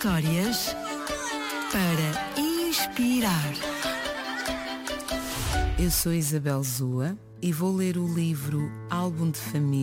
Histórias para inspirar. Eu sou Isabel Zua e vou ler o livro Álbum de Família